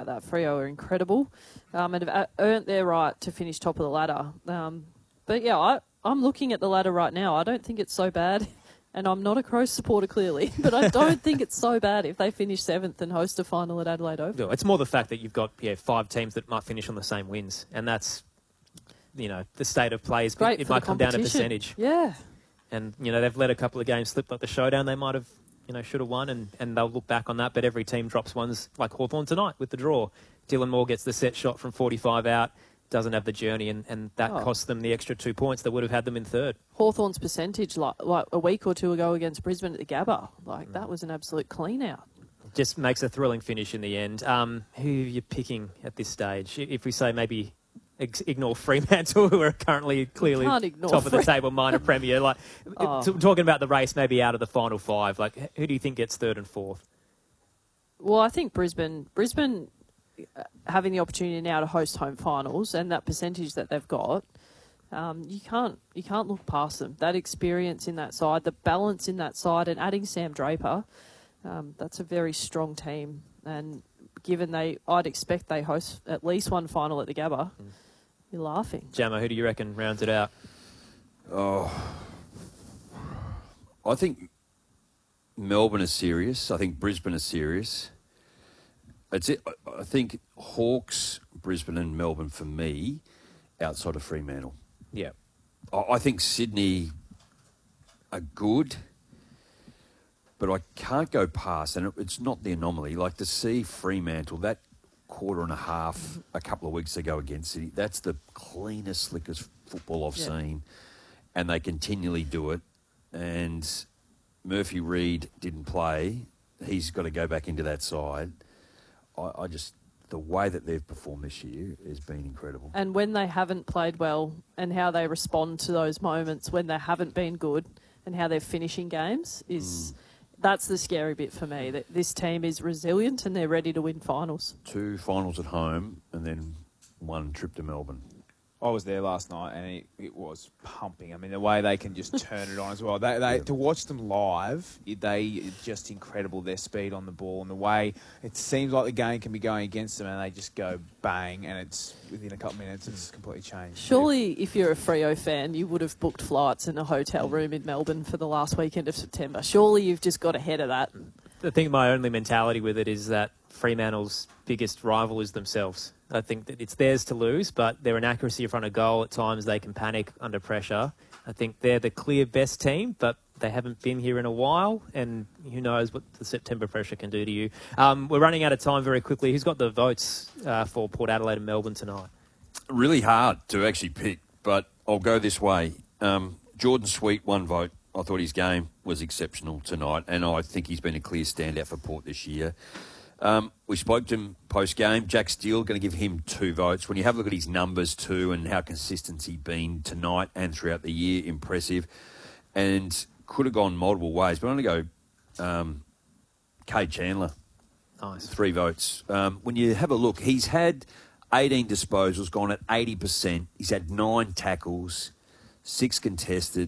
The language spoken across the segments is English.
that. Freo are incredible and have earned their right to finish top of the ladder. But, yeah, I'm looking at the ladder right now. I don't think it's so bad. And I'm not a Crows supporter, clearly, but I don't think it's so bad if they finish 7th and host a final at Adelaide Oval. No, it's more the fact that you've got 5 teams that might finish on the same wins, and that's, the state of play is great. It might come down to percentage. Yeah. And, they've let a couple of games slip like the showdown. They might have, should have won, and they'll look back on that, but every team drops ones like Hawthorn tonight with the draw. Dylan Moore gets the set shot from 45 out. Doesn't have the journey, and that costs them the extra 2 points that would have had them in third. Hawthorn's percentage, like a week or two ago against Brisbane at the Gabba, that was an absolute clean out. Just makes a thrilling finish in the end. Who are you picking at this stage? If we say maybe ignore Fremantle, who are currently clearly top of the table, minor premier. Talking about the race, maybe out of the final 5. Who do you think gets 3rd and 4th? Well, I think Brisbane having the opportunity now to host home finals and that percentage that they've got, you can't look past them. That experience in that side, the balance in that side, and adding Sam Draper, that's a very strong team. And given I'd expect they host at least one final at the Gabba, you're laughing. Jammer, who do you reckon rounds it out? I think Melbourne is serious. I think Brisbane is serious. That's it. I think Hawks, Brisbane and Melbourne for me, outside of Fremantle. Yeah. I think Sydney are good, but I can't go past, and it's not the anomaly. To see Fremantle, that quarter and a half a couple of weeks ago against Sydney, that's the cleanest, slickest football I've seen, and they continually do it. And Murphy Reid didn't play. He's got to go back into that side. The way that they've performed this year has been incredible. And when they haven't played well and how they respond to those moments when they haven't been good and how they're finishing games that's the scary bit for me, that this team is resilient and they're ready to win finals. 2 finals at home and then 1 trip to Melbourne. I was there last night and it was pumping. I mean, the way they can just turn it on as well. They to watch them live, it's just incredible, their speed on the ball and the way it seems like the game can be going against them and they just go bang and it's within a couple of minutes it's completely changed. Surely if you're a Freo fan, you would have booked flights in a hotel room in Melbourne for the last weekend of September. Surely you've just got ahead of that. I think my only mentality with it is that Fremantle's biggest rival is themselves. I think that it's theirs to lose, but they're an accuracy in front of goal. At times they can panic under pressure. I think they're the clear best team, but they haven't been here in a while, and who knows what the September pressure can do to you. We're running out of time very quickly. Who's got the votes for Port Adelaide and Melbourne tonight? Really hard to actually pick, but I'll go this way. Jordan Sweet, 1 vote. I thought his game was exceptional tonight, and I think he's been a clear standout for Port this year. We spoke to him post-game. Jack Steele, going to give him 2 votes. When you have a look at his numbers too and how consistent he's been tonight and throughout the year, impressive. And could have gone multiple ways, but I'm going to go Cade Chandler. Nice. 3 votes. When you have a look, he's had 18 disposals, gone at 80%. He's had 9 tackles, 6 contested,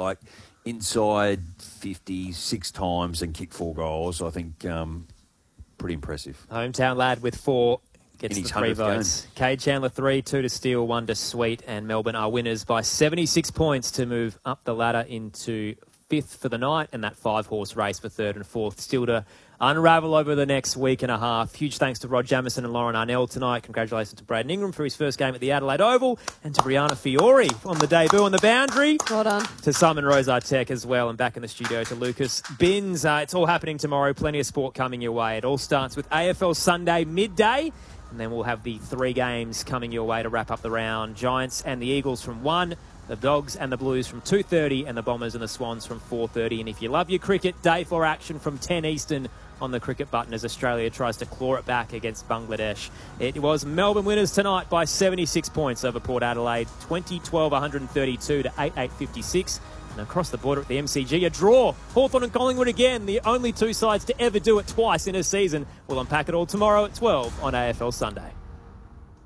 inside 50 6 times and kicked 4 goals. I think pretty impressive. Hometown lad with 4 gets the 3 votes. Cade Chandler 3, 2 to Steele, 1 to Sweet, and Melbourne are winners by 76 points to move up the ladder into 5th for the night, and that 5-horse race for 3rd and 4th still to unravel over the next week and a half. Huge thanks to Rod Jamieson and Lauren Arnell tonight. Congratulations to Braden Ingram for his first game at the Adelaide Oval, and to Brianna Fiore on the debut on the boundary. Well done. To Simon Rosartek as well, and back in the studio to Lucas Binns. It's all happening tomorrow. Plenty of sport coming your way. It all starts with AFL Sunday midday, and then we'll have the 3 games coming your way to wrap up the round. Giants and the Eagles from 1. The Dogs and the Blues from 2:30, and the Bombers and the Swans from 4:30. And if you love your cricket, day 4 action from 10 Eastern on the cricket button as Australia tries to claw it back against Bangladesh. It was Melbourne winners tonight by 76 points over Port Adelaide, 20-12-132 to 8-8-56. And across the border at the MCG, a draw. Hawthorn and Collingwood again, the only 2 sides to ever do it twice in a season. We'll unpack it all tomorrow at 12 on AFL Sunday.